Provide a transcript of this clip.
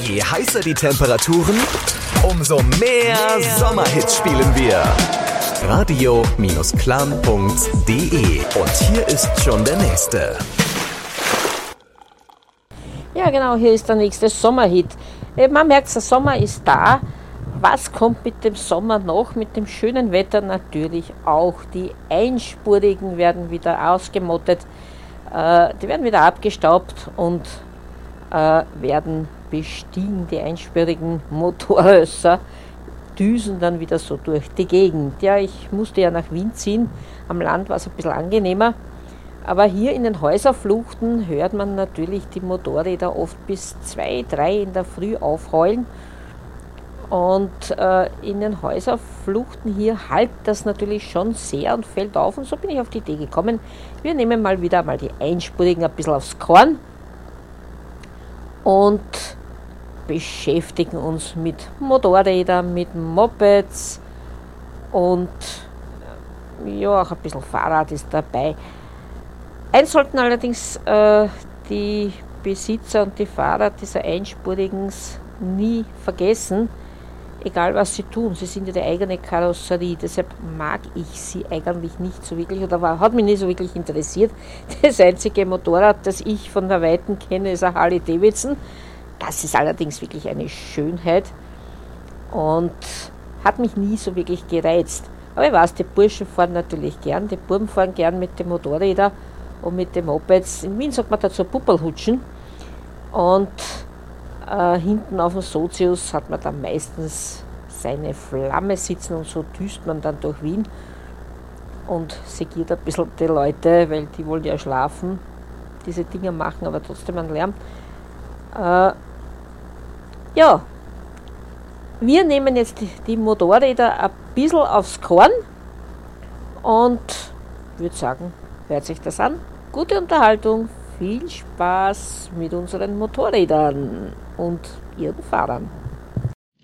Je heißer die Temperaturen, umso mehr Sommerhits spielen wir. Radio-klan.de. Und hier ist schon der nächste. Ja genau, hier ist der nächste Sommerhit. Man merkt, der Sommer ist da. Was kommt mit dem Sommer noch? Mit dem schönen Wetter natürlich auch. Die Einspurigen werden wieder ausgemottet. Die werden wieder abgestaubt und werden bestiegen. Die einspurigen Motorrösser düsen dann wieder so durch die Gegend. Ja, ich musste ja nach Wien ziehen. Am Land war es ein bisschen angenehmer. Aber hier in den Häuserfluchten hört man natürlich die Motorräder oft bis 2, 3 in der Früh aufheulen. Und in den Häuserfluchten hier hallt das natürlich schon sehr und fällt auf. Und so bin ich auf die Idee gekommen, wir nehmen mal wieder die Einspurigen ein bisschen aufs Korn und beschäftigen uns mit Motorrädern, mit Mopeds und ja, auch ein bisschen Fahrrad ist dabei. Eins sollten allerdings die Besitzer und die Fahrer dieser Einspurigen nie vergessen, egal was sie tun, sie sind ja die eigene Karosserie, deshalb mag ich sie eigentlich nicht so wirklich oder hat mich nicht so wirklich interessiert. Das einzige Motorrad, das ich von der Weiten kenne, ist ein Harley Davidson. Das ist allerdings wirklich eine Schönheit und hat mich nie so wirklich gereizt. Aber ich weiß, die Burschen fahren natürlich gern, die Buben fahren gern mit den Motorrädern und mit den Mopeds. In Wien sagt man dazu Pupperlhutschen und hinten auf dem Sozius hat man dann meistens seine Flamme sitzen und so düst man dann durch Wien und segiert ein bisschen die Leute, weil die wollen ja schlafen, diese Dinger machen aber trotzdem einen Lärm. Ja, wir nehmen jetzt die Motorräder ein bisschen aufs Korn und würde sagen, hört sich das an. Gute Unterhaltung. Viel Spaß mit unseren Motorrädern und ihren Fahrern.